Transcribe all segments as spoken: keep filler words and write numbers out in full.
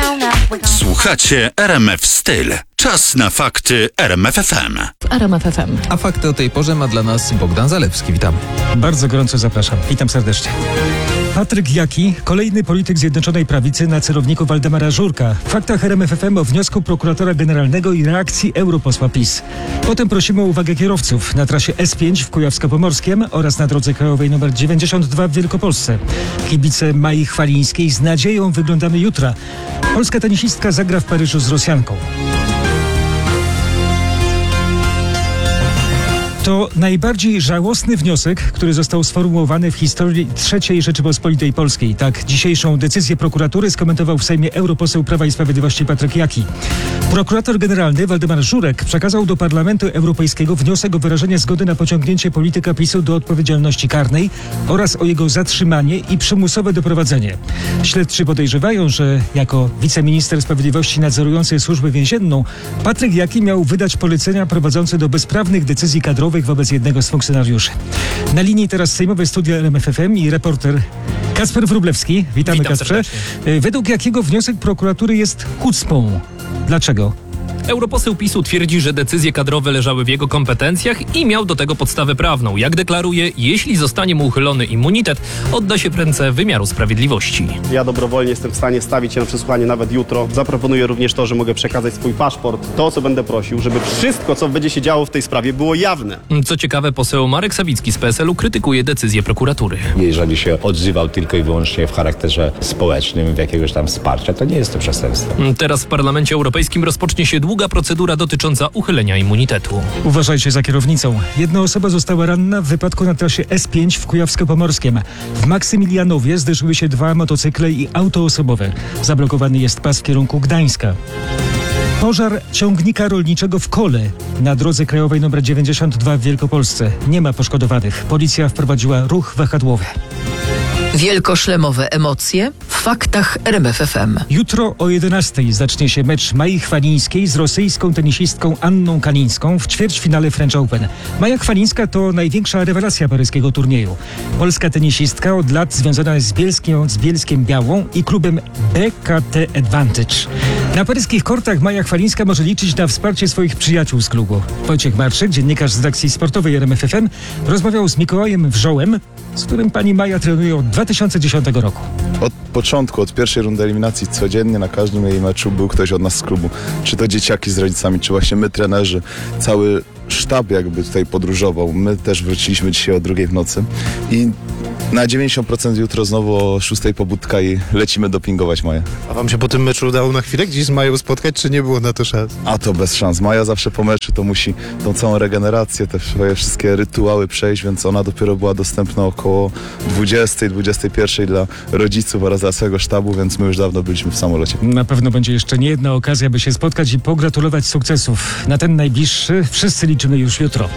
Słuchacie R M F Styl. Czas na fakty R M F F M. W R M F F M. A fakty o tej porze ma dla nas Bogdan Zalewski. Witam. Bardzo gorąco zapraszam. Witam serdecznie. Patryk Jaki, kolejny polityk Zjednoczonej Prawicy na celowniku Waldemara Żurka. W faktach R M F F M o wniosku prokuratora generalnego i reakcji europosła PiS. Potem prosimy o uwagę kierowców na trasie S pięć w Kujawsko-Pomorskiem oraz na drodze krajowej nr dziewięćdziesiąt dwa w Wielkopolsce. Kibice Mai Chwalińskiej z nadzieją wyglądamy jutra. Polska tenisistka zagra w Paryżu z Rosjanką. To najbardziej żałosny wniosek, który został sformułowany w historii trzeciej Rzeczypospolitej Polskiej. Tak dzisiejszą decyzję prokuratury skomentował w Sejmie europoseł Prawa i Sprawiedliwości Patryk Jaki. Prokurator generalny Waldemar Żurek przekazał do Parlamentu Europejskiego wniosek o wyrażenie zgody na pociągnięcie polityka PiSu do odpowiedzialności karnej oraz o jego zatrzymanie i przymusowe doprowadzenie. Śledczy podejrzewają, że jako wiceminister sprawiedliwości nadzorujący służbę więzienną Patryk Jaki miał wydać polecenia prowadzące do bezprawnych decyzji kadrowych wobec jednego z funkcjonariuszy. Na linii teraz sejmowe studia R M F F M i reporter Kacper Wróblewski. Witamy, Witam Kacprze. serdecznie. Według jakiego wniosek prokuratury jest chucpą? Dlaczego? Europoseł PiSu twierdzi, że decyzje kadrowe leżały w jego kompetencjach i miał do tego podstawę prawną. Jak deklaruje, jeśli zostanie mu uchylony immunitet, odda się w ręce wymiaru sprawiedliwości. Ja dobrowolnie jestem w stanie stawić się na przesłuchanie nawet jutro. Zaproponuję również to, że mogę przekazać swój paszport. To, o co będę prosił, żeby wszystko, co będzie się działo w tej sprawie, było jawne. Co ciekawe, poseł Marek Sawicki z P S L u krytykuje decyzję prokuratury. Jeżeli się odzywał tylko i wyłącznie w charakterze społecznym, w jakiegoś tam wsparcia, to nie jest to przestępstwo. Teraz w Parlamencie Europejskim rozpocznie się długa procedura dotycząca uchylenia immunitetu. Uważajcie za kierownicą. Jedna osoba została ranna w wypadku na trasie S pięć w Kujawsko-Pomorskiem. W Maksymilianowie zderzyły się dwa motocykle i auto osobowe. Zablokowany jest pas w kierunku Gdańska. Pożar ciągnika rolniczego w Kole na drodze krajowej nr dziewięćdziesiąt dwa w Wielkopolsce. Nie ma poszkodowanych. Policja wprowadziła ruch wahadłowy. Wielkoszlemowe emocje w faktach R M F F M. Jutro o jedenastej zacznie się mecz Mai Chwalińskiej z rosyjską tenisistką Anną Kalińską w ćwierćfinale French Open. Maja Chwalińska to największa rewelacja paryskiego turnieju. Polska tenisistka od lat związana jest z Bielskiem, z Bielskiem Białą i klubem B K T Advantage. Na paryskich kortach Maja Chwalińska może liczyć na wsparcie swoich przyjaciół z klubu. Wojciech Marczyk, dziennikarz z redakcji sportowej R M F F M, rozmawiał z Mikołajem Wrzołem, z którym pani Maja trenuje od dwa tysiące dziesiątego roku. Od początku, od pierwszej rundy eliminacji codziennie na każdym jej meczu był ktoś od nas z klubu. Czy to dzieciaki z rodzicami, czy właśnie my trenerzy. Cały sztab jakby tutaj podróżował. My też wróciliśmy dzisiaj o drugiej w nocy i na dziewięćdziesiąt procent jutro znowu o szóstej pobudka i lecimy dopingować Maję. A wam się po tym meczu udało na chwilę gdzieś z Mają spotkać, czy nie było na to szans? A to bez szans. Maja zawsze po meczu to musi tą całą regenerację, te swoje wszystkie rytuały przejść, więc ona dopiero była dostępna około dwudziestej, dwudziestej pierwszej dla rodziców oraz dla całego sztabu, więc my już dawno byliśmy w samolocie. Na pewno będzie jeszcze nie jedna okazja, by się spotkać i pogratulować sukcesów. Na ten najbliższy wszyscy liczymy już jutro.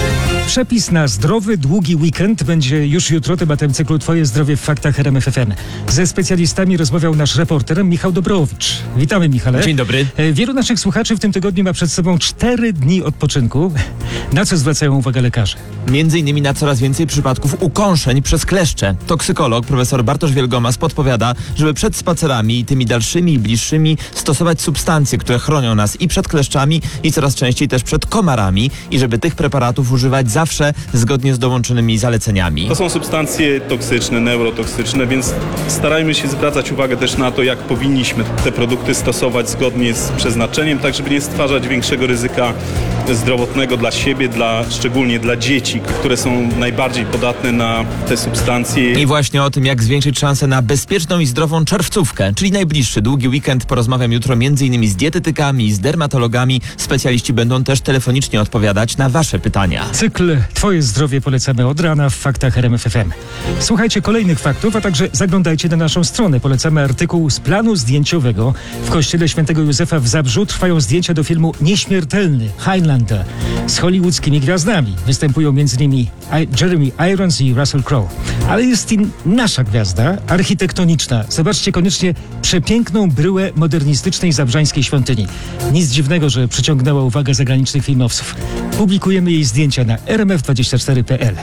Przepis na zdrowy, długi weekend będzie już jutro tematem cyklu Twoje zdrowie w faktach R M F F M. Ze specjalistami rozmawiał nasz reporter Michał Dobrowicz. Witamy, Michale. Dzień dobry. Wielu naszych słuchaczy w tym tygodniu ma przed sobą cztery dni odpoczynku. Na co zwracają uwagę lekarze? Między innymi na coraz więcej przypadków ukąszeń przez kleszcze. Toksykolog profesor Bartosz Wielgomas podpowiada, żeby przed spacerami, tymi dalszymi i bliższymi, stosować substancje, które chronią nas i przed kleszczami, i coraz częściej też przed komarami, i żeby tych preparatów używać zawsze zgodnie z dołączonymi zaleceniami. To są substancje toksyczne, neurotoksyczne, więc starajmy się zwracać uwagę też na to, jak powinniśmy te produkty stosować zgodnie z przeznaczeniem, tak żeby nie stwarzać większego ryzyka zdrowotnego dla siebie, dla, szczególnie dla dzieci, które są najbardziej podatne na te substancje. I właśnie o tym, jak zwiększyć szansę na bezpieczną i zdrową czerwcówkę, czyli najbliższy długi weekend, porozmawiam jutro między innymi z dietetykami i z dermatologami. Specjaliści będą też telefonicznie odpowiadać na wasze pytania. Cykl Twoje zdrowie polecamy od rana w faktach R M F F M. Słuchajcie kolejnych faktów, a także zaglądajcie na naszą stronę. Polecamy artykuł z planu zdjęciowego. W kościele Świętego Józefa w Zabrzu trwają zdjęcia do filmu Nieśmiertelny Highlander z hollywoodzkimi gwiazdami. Występują m.in. Jeremy Irons i Russell Crowe. Ale jest i nasza gwiazda architektoniczna. Zobaczcie koniecznie przepiękną bryłę modernistycznej zabrzańskiej świątyni. Nic dziwnego, że przyciągnęła uwagę zagranicznych filmowców. Publikujemy jej zdjęcia na r m f dwadzieścia cztery kropka p l.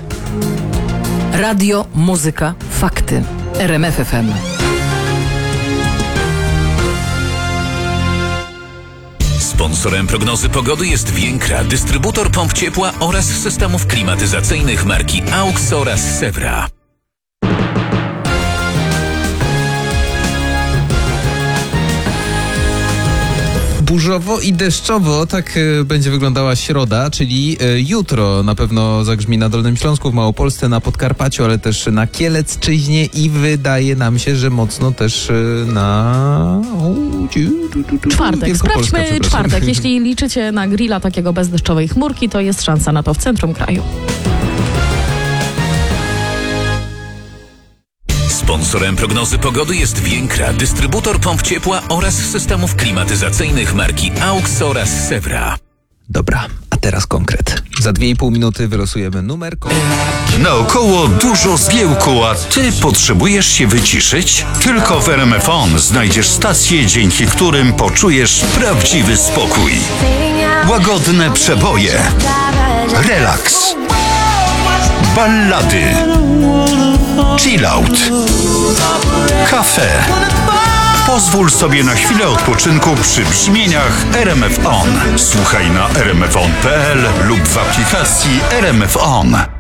Radio, muzyka, fakty. R M F F M. Sponsorem prognozy pogody jest Więkra, dystrybutor pomp ciepła oraz systemów klimatyzacyjnych marki AUX oraz Sewra. Burzowo i deszczowo tak y, będzie wyglądała środa, czyli y, jutro na pewno zagrzmi na Dolnym Śląsku, w Małopolsce, na Podkarpaciu, ale też na Kielecczyźnie i wydaje nam się, że mocno też y, na... O, ciu, tu, tu, tu, Czwartek. Wielkopolska, Sprawdźmy przepraszam. czwartek. Jeśli liczycie na grilla takiego bez deszczowej chmurki, to jest szansa na to w centrum kraju. Sponsorem prognozy pogody jest Więkra, dystrybutor pomp ciepła oraz systemów klimatyzacyjnych marki AUX oraz Sewra. Dobra, a teraz konkret. Za dwie i pół minuty wylosujemy numer... Ko- Naokoło dużo zgiełku, a ty potrzebujesz się wyciszyć? Tylko w R M F On znajdziesz stacje, dzięki którym poczujesz prawdziwy spokój. Łagodne przeboje, relaks, ballady, chillout, kafe. Pozwól sobie na chwilę odpoczynku przy brzmieniach R M F On. Słuchaj na r m f on kropka p l lub w aplikacji R M F On.